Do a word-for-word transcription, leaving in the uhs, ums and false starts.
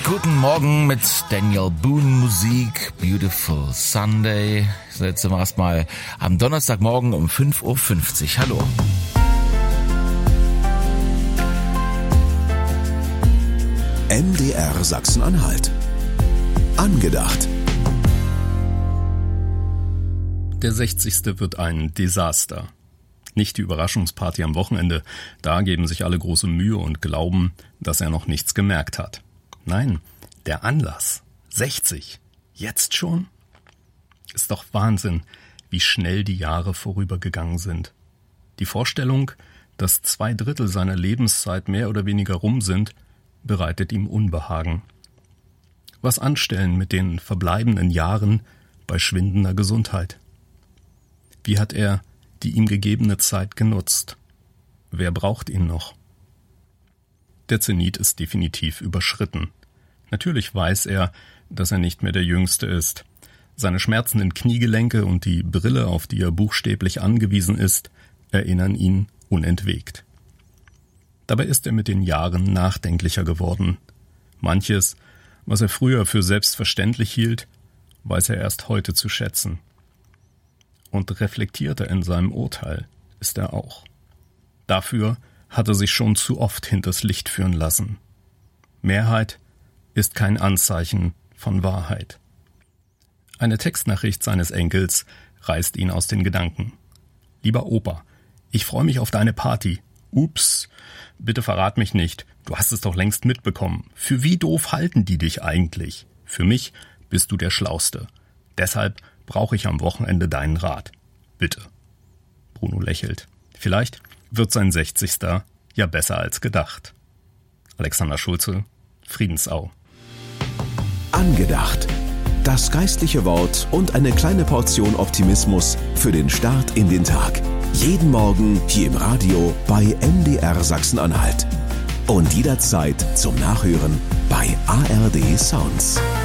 Guten Morgen mit Daniel Boone Musik, Beautiful Sunday. Jetzt sind wir erstmal am Donnerstagmorgen um fünf Uhr fünfzig. Hallo. M D R Sachsen-Anhalt. Angedacht. Der sechzigste wird ein Desaster. Nicht die Überraschungsparty am Wochenende, da geben sich alle große Mühe und glauben, dass er noch nichts gemerkt hat. Nein, der Anlass. sechzig. Jetzt schon? Ist doch Wahnsinn, wie schnell die Jahre vorübergegangen sind. Die Vorstellung, dass zwei Drittel seiner Lebenszeit mehr oder weniger rum sind, bereitet ihm Unbehagen. Was anstellen mit den verbleibenden Jahren bei schwindender Gesundheit? Wie hat er die ihm gegebene Zeit genutzt? Wer braucht ihn noch? Der Zenit ist definitiv überschritten. Natürlich weiß er, dass er nicht mehr der Jüngste ist. Seine schmerzenden Kniegelenke und die Brille, auf die er buchstäblich angewiesen ist, erinnern ihn unentwegt. Dabei ist er mit den Jahren nachdenklicher geworden. Manches, was er früher für selbstverständlich hielt, weiß er erst heute zu schätzen. Und reflektierter in seinem Urteil ist er auch. Dafür hat er sich schon zu oft hinters Licht führen lassen. Mehrheit ist kein Anzeichen von Wahrheit. Eine Textnachricht seines Enkels reißt ihn aus den Gedanken. Lieber Opa, ich freue mich auf deine Party. Ups, bitte verrat mich nicht, du hast es doch längst mitbekommen. Für wie doof halten die dich eigentlich? Für mich bist du der Schlauste. Deshalb brauche ich am Wochenende deinen Rat. Bitte. Bruno lächelt. Vielleicht wird sein sechzigster ja besser als gedacht. Alexander Schulze, Friedensau. Angedacht. Das geistliche Wort und eine kleine Portion Optimismus für den Start in den Tag. Jeden Morgen hier im Radio bei M D R Sachsen-Anhalt. Und jederzeit zum Nachhören bei A R D Sounds.